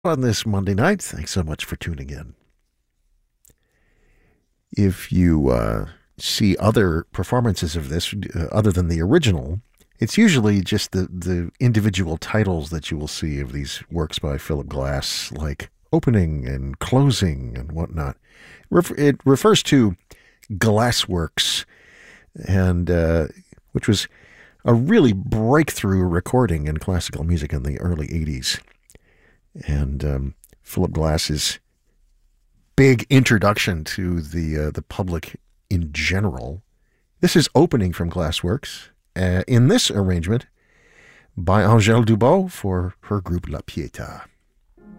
On this Monday night. Thanks so much for tuning in. If you see other performances of this other than the original, it's usually just the individual titles that you will see of these works by Philip Glass, like opening and closing and whatnot. It refers to Glassworks, and which was a really breakthrough recording in classical music in the early 80s. And Philip Glass's big introduction to the public in general. This is opening from Glassworks in this arrangement by Angèle Dubot for her group La Pietà.